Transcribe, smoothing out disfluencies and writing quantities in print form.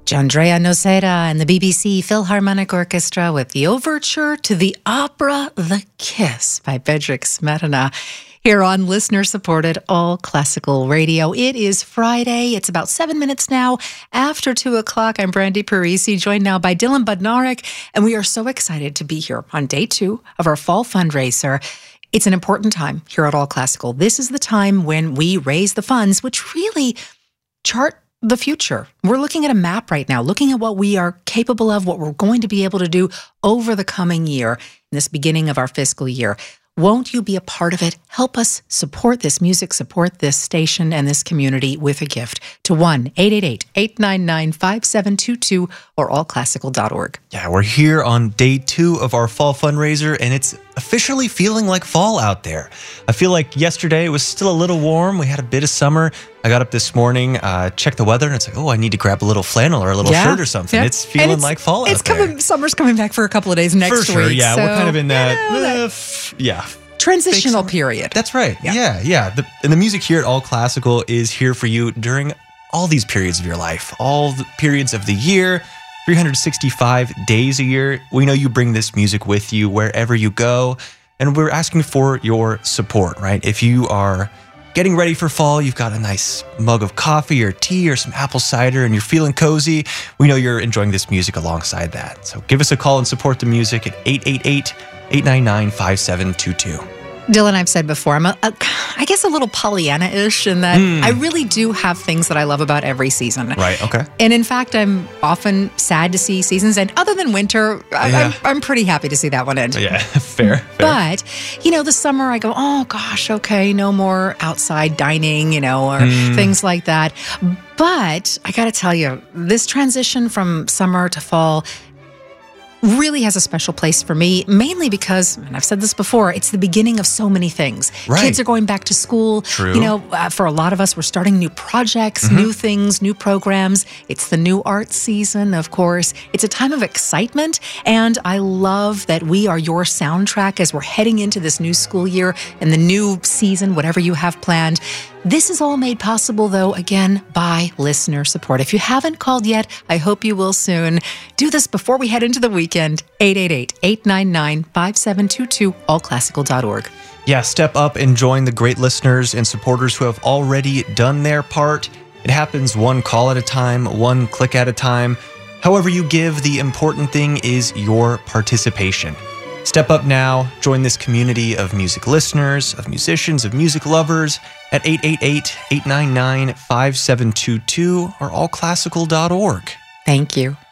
Andrea Noceda and the BBC Philharmonic Orchestra with the overture to the opera The Kiss by Bedřich Smetana. Here on listener-supported All Classical Radio. It is Friday. It's about 7 minutes now after 2 o'clock. I'm Brandy Parisi, joined now by Dylan Budnarek, and we are so excited to be here on day 2 of our fall fundraiser. It's an important time here at All Classical. This is the time when we raise the funds, which really chart the future. We're looking at a map right now, looking at what we are capable of, what we're going to be able to do over the coming year, in this beginning of our fiscal year. Won't you be a part of it? Help us support this music, support this station and this community with a gift to 1-888-899-5722 or allclassical.org. Yeah, we're here on day 2 of our fall fundraiser, and it's officially feeling like fall out there. I feel like yesterday it was still a little warm. We had a bit of summer. I got up this morning, checked the weather, and it's like, oh, I need to grab a little flannel or a little shirt or something. Yeah. It's feeling like fall out there. Summer's coming back for a couple of days next week. For sure, yeah. So, we're kind of in that, transitional period. That's right. Yeah. And the music here at All Classical is here for you during all these periods of your life, all the periods of the year, 365 days a year. We know you bring this music with you wherever you go, and we're asking for your support, right? If you are getting ready for fall, you've got a nice mug of coffee or tea or some apple cider and you're feeling cozy, we know you're enjoying this music alongside that. So give us a call and support the music at 888-899-5722. Dylan, I've said before, I'm I guess a little Pollyanna-ish in that I really do have things that I love about every season. Right, okay. And in fact, I'm often sad to see seasons end. Other than winter, I'm pretty happy to see that one end. Yeah, fair. But, the summer I go, oh gosh, okay, no more outside dining, or things like that. But I got to tell you, this transition from summer to fall really has a special place for me, mainly because, and I've said this before, it's the beginning of so many things. Right. Kids are going back to school. True. For a lot of us, we're starting new projects, new things, new programs. It's the new art season, of course. It's a time of excitement, and I love that we are your soundtrack as we're heading into this new school year and the new season, whatever you have planned. This is all made possible, though, again, by listener support. If you haven't called yet, I hope you will soon. Do this before we head into the weekend. 888-899-5722, allclassical.org. Yeah, step up and join the great listeners and supporters who have already done their part. It happens one call at a time, one click at a time. However you give, the important thing is your participation. Step up now, join this community of music listeners, of musicians, of music lovers at 888-899-5722 or allclassical.org. Thank you.